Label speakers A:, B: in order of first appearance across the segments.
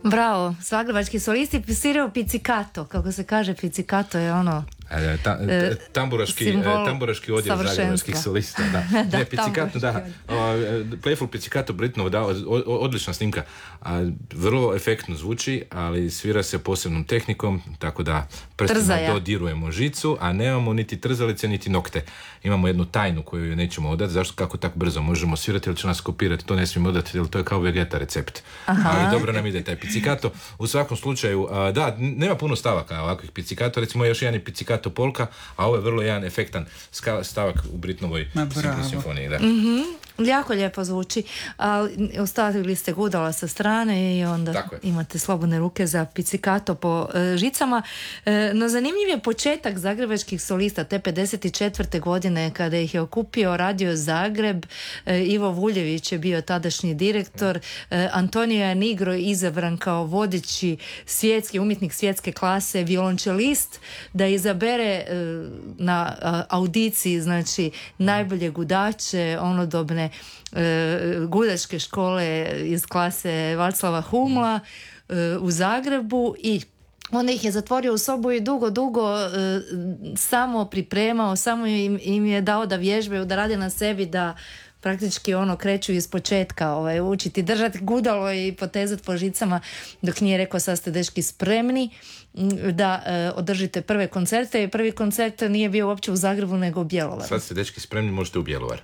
A: Bravo, zagrebački solisti sviraju pizzicato, kako se kaže, pizzicato je ono...
B: Tamburaški odjel zagrebačkih solista. Da. Ne, pizzicato, da. Playful Pizzicato Britnov, da, odlična snimka. Vrlo efektno zvuči, ali svira se posebnom tehnikom, tako da prstima dodirujemo žicu, a nemamo niti trzalice, niti nokte. Imamo jednu tajnu koju nećemo odati. Zašto? Kako tako brzo možemo svirati, ili će nas kopirati? To ne smijem odati, jer to je kao Vegeta recept. Ali dobro nam ide taj pizzicato. U svakom slučaju, da, nema puno stavaka ovakvih pizzicato. Recimo još jedan je pizzicato polka, a ovo je vrlo jedan efektan stavak u Britnovoj simfoniji. Da.
A: Jako lijepo zvuči. Ostavili ste gudala sa strane i onda imate slobodne ruke za pizzicato po žicama. No zanimljiv je početak zagrebačkih solista te 54. godine kada ih je okupio Radio Zagreb. Ivo Vuljević je bio tadašnji direktor. Antonio Nigro izabran kao vodeći svjetski umjetnik svjetske klase, violončelist, da izabere na audiciji, znači najbolje gudače, onodobne gudačke škole iz klase Václava Humla u Zagrebu, i onda ih je zatvorio u sobu i dugo samo pripremao, samo im je dao da vježbaju, da rade na sebi, da praktički kreću iz početka, učiti držati gudalo i potezati po žicama, dok nije rekao sad ste dečki spremni da održite prve koncerte, i prvi koncert nije bio uopće u Zagrebu nego u Bjelovaru.
B: Sad ste dečki spremni, možete u Bjelovar.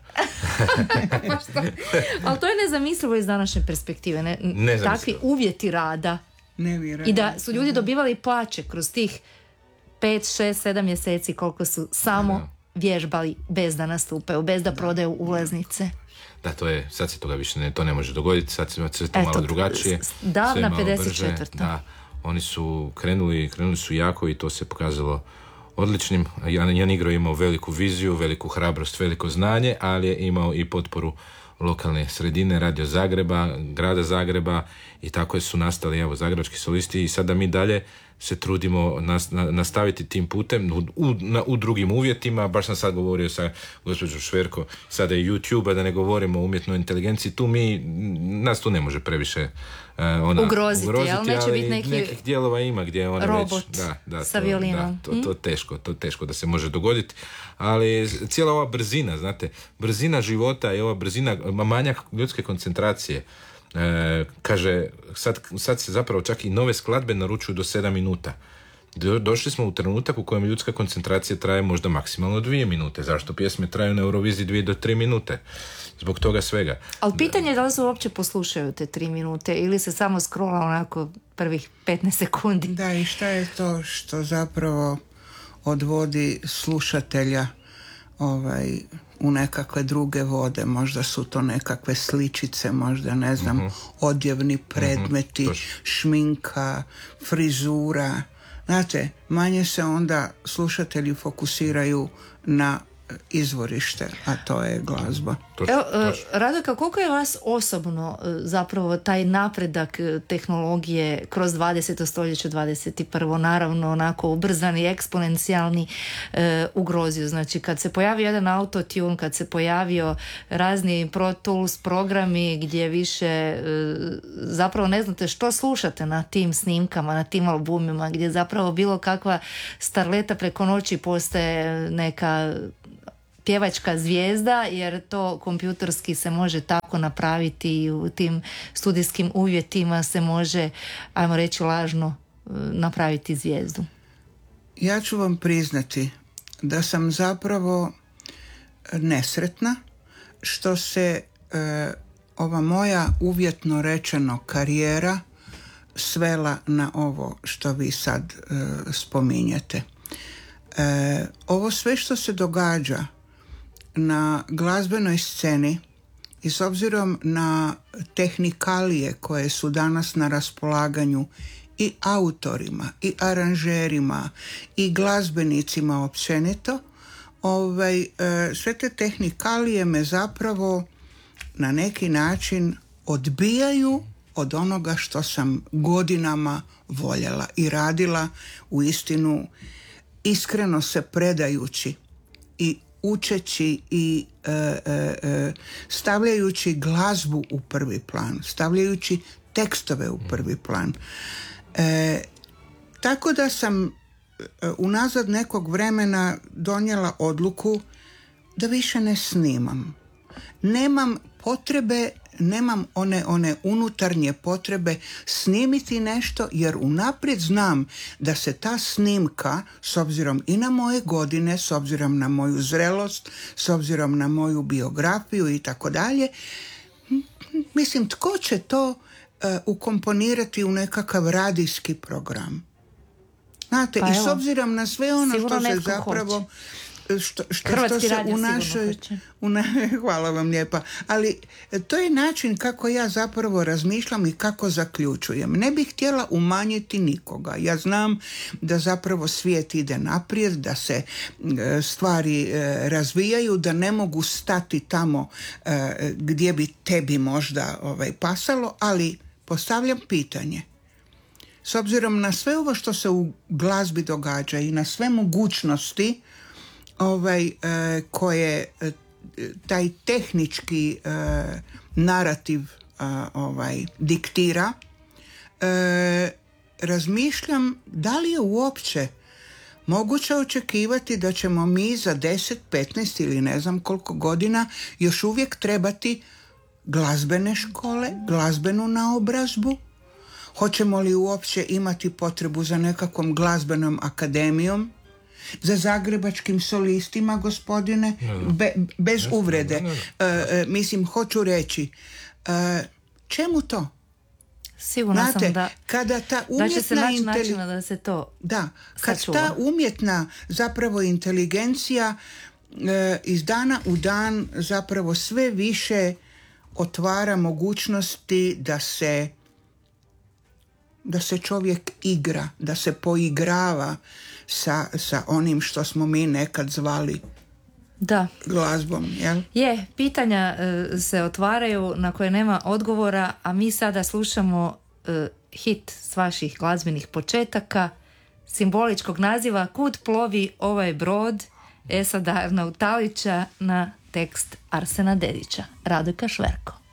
A: Ali to je nezamislivo iz današnje perspektive, takvi uvjeti rada. I da su ljudi dobivali plaće kroz tih 5, 6, 7 mjeseci koliko su samo vježbali bez da nastupaju, bez da prodaju ulaznice.
B: Da, to je, sad se toga više to ne može dogoditi, sad se sve to malo drugačije.
A: Davna 54.
B: Da, oni su krenuli su jako i to se pokazalo odličnim. Jan Igro je imao veliku viziju, veliku hrabrost, veliko znanje, ali je imao i potporu lokalne sredine, Radio Zagreba, grada Zagreba, i tako su nastali zagrebački solisti, i sada mi dalje se trudimo nastaviti tim putem u drugim uvjetima. Baš sam sad govorio sa gospođom Šverko, sada je YouTube, a da ne govorimo o umjetnoj inteligenciji, nas tu ne može previše
A: ugroziti, ali neće biti
B: nekih dijelova ima gdje ona
A: robot
B: već
A: sa violinom.
B: To teško da se može dogoditi, ali cijela ova brzina, znate, brzina života i ova brzina, manjak ljudske koncentracije. Kaže, sad se zapravo čak i nove skladbe naručuju do 7 minuta. Došli smo u trenutak u kojem ljudska koncentracija traje možda maksimalno 2 minute. Zašto pjesme traju na Euroviziji 2 do 3 minute? Zbog toga svega.
A: Ali pitanje je da li se uopće poslušaju te 3 minute ili se samo scrolla onako prvih 15 sekundi.
C: Da, i šta je to što zapravo odvodi slušatelja u nekakve druge vode? Možda su to nekakve sličice, možda ne znam, odjevni predmeti, šminka, frizura. Znate, manje se onda slušatelji fokusiraju na izvorište, a to je glazba.
A: Radoka, koliko je vas osobno zapravo taj napredak tehnologije kroz 20. stoljeće, 21. naravno onako ubrzani, eksponencijalni, ugrozio? Znači kad se pojavio jedan autotune, kad se pojavio razni Pro Tools programi gdje više zapravo ne znate što slušate na tim snimkama, na tim albumima, gdje zapravo bilo kakva starleta preko noći postaje neka pjevačka zvijezda, jer to kompjuterski se može tako napraviti i u tim studijskim uvjetima se može, ajmo reći lažno, napraviti zvijezdu.
C: Ja ću vam priznati da sam zapravo nesretna što se ova moja uvjetno rečeno karijera svela na ovo što vi sad spominjete. Ovo sve što se događa na glazbenoj sceni i s obzirom na tehnikalije koje su danas na raspolaganju i autorima, i aranžerima, i glazbenicima općenito, sve te tehnikalije me zapravo na neki način odbijaju od onoga što sam godinama voljela i radila, u istinu iskreno se predajući i učeći i stavljajući glazbu u prvi plan, stavljajući tekstove u prvi plan. Tako da sam unazad nekog vremena donijela odluku da više ne snimam. Nemam potrebe, nemam one unutarnje potrebe snimiti nešto, jer unaprijed znam da se ta snimka, s obzirom i na moje godine, s obzirom na moju zrelost, s obzirom na moju biografiju i tako dalje, mislim, tko će to ukomponirati u nekakav radijski program? Znate, pa i s obzirom na sve ono što se zapravo... Hoće. Što se u našoj hvala vam lijepa, ali to je način kako ja zapravo razmišljam i kako zaključujem. Ne bih htjela umanjiti nikoga. Ja znam da zapravo svijet ide naprijed, da se stvari razvijaju, da ne mogu stati tamo gdje bi tebi možda pasalo, ali postavljam pitanje. S obzirom na sve ovo što se u glazbi događa i na sve mogućnosti koje taj tehnički narativ diktira, razmišljam da li je uopće moguće očekivati da ćemo mi za 10, 15 ili ne znam koliko godina još uvijek trebati glazbene škole, glazbenu naobrazbu. Hoćemo li uopće imati potrebu za nekakvom glazbenom akademijom, za zagrebačkim solistima, gospodine, bez uvrede. Mislim, hoću reći, čemu to?
A: Sigurno sam
C: kada ta umjetna
A: da će se naći načina da se to
C: kad ta umjetna zapravo inteligencija iz dana u dan zapravo sve više otvara mogućnosti da se čovjek igra, da se poigrava sa onim što smo mi nekad zvali glazbom. Jel?
A: Je, pitanja se otvaraju na koje nema odgovora, a mi sada slušamo hit s vaših glazbenih početaka, simboličkog naziva Kud plovi ovaj brod, Esada Arnautalića na tekst Arsena Dedića. Radojka Šverko.